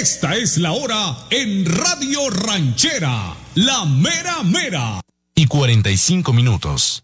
Esta es la hora en Radio Ranchera, la mera mera. Y 45 minutos.